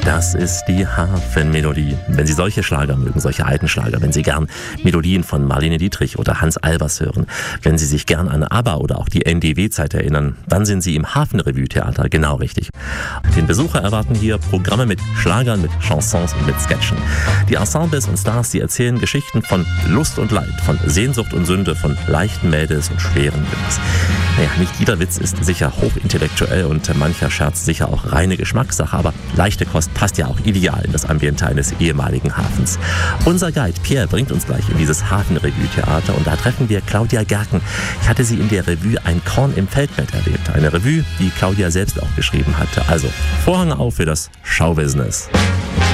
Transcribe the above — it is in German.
Das ist die Hafenmelodie. Wenn Sie solche Schlager mögen, solche alten Schlager, wenn Sie gern Melodien von Marlene Dietrich oder Hans Albers hören, wenn Sie sich gern an ABBA oder auch die NDW-Zeit erinnern, dann sind Sie im Hafenrevue-Theater genau richtig. Den Besucher erwarten hier Programme mit Schlagern, mit Chansons und mit Sketchen. Die Ensembles und Stars, die erzählen Geschichten von Lust und Leid, von Sehnsucht und Sünde, von leichten Mädels und schweren Glücks. Naja, nicht jeder Witz ist sicher hochintellektuell und mancher Scherz sicher auch reine Geschmackssache, aber leichte Kost passt ja auch ideal in das Ambiente eines ehemaligen Hafens. Unser Guide Pierre bringt uns gleich in dieses Hafenrevue-Theater und da treffen wir Claudia Gerken. Ich hatte sie in der Revue Ein Korn im Feldbett erlebt. Eine Revue, die Claudia selbst auch geschrieben hatte. Also Vorhang auf für das Showbusiness.